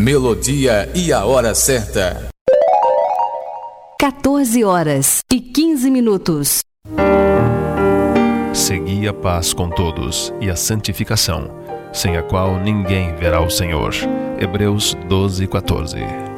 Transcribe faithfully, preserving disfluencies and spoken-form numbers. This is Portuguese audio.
Melodia e a hora certa. quatorze horas e quinze minutos. Segui a paz com todos e a santificação, sem a qual ninguém verá o Senhor. Hebreus doze, quatorze.